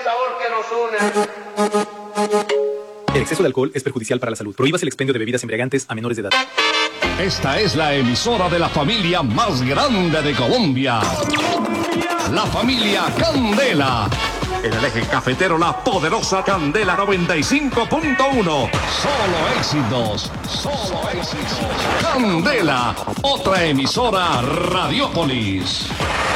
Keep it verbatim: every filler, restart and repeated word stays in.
sabor que nos une. El exceso de alcohol es perjudicial para la salud. Prohíbas el expendio de bebidas embriagantes a menores de edad. Esta es la emisora de la familia más grande de Colombia. La familia Candela. En el eje cafetero, la poderosa Candela noventa y cinco punto uno. Solo éxitos, solo éxitos. Candela, otra emisora Radiopolis.